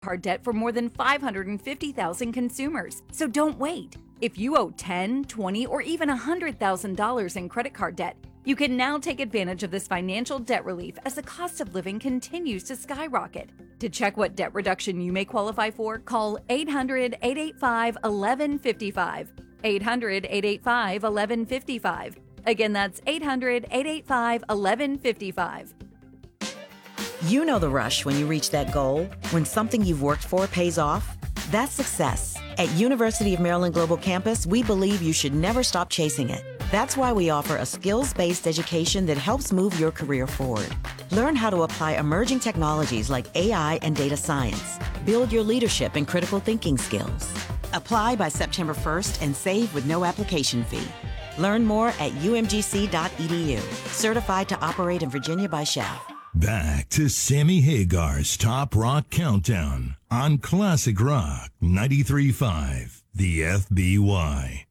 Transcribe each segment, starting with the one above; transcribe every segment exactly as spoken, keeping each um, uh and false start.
card debt for more than five hundred fifty thousand consumers. So don't wait. If you owe ten, twenty, or even one hundred thousand dollars in credit card debt, you can now take advantage of this financial debt relief as the cost of living continues to skyrocket. To check what debt reduction you may qualify for, call eight hundred, eight eight five, one one five five. eight hundred, eight eight five, one one five five. Again, that's eight hundred, eight eight five, one one five five. You know the rush when you reach that goal, when something you've worked for pays off. That's success. At University of Maryland Global Campus, we believe you should never stop chasing it. That's why we offer a skills-based education that helps move your career forward. Learn how to apply emerging technologies like A I and data science. Build your leadership and critical thinking skills. Apply by September first and save with no application fee. Learn more at u m g c dot e d u. Certified to operate in Virginia by Shell. Back to Sammy Hagar's Top Rock Countdown on Classic Rock ninety-three point five, the F B Y.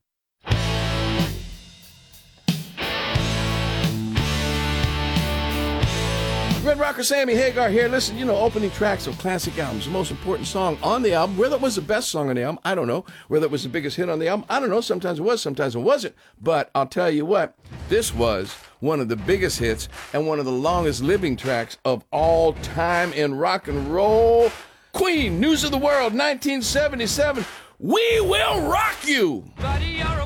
Red Rocker Sammy Hagar here. Listen, you know, opening tracks of classic albums. The most important song on the album. Whether it was the best song on the album, I don't know. Whether it was the biggest hit on the album, I don't know. Sometimes it was, sometimes it wasn't. But I'll tell you what, this was one of the biggest hits and one of the longest living tracks of all time in rock and roll. Queen, News of the World, nineteen seventy-seven. We will rock you. Buddy, you're a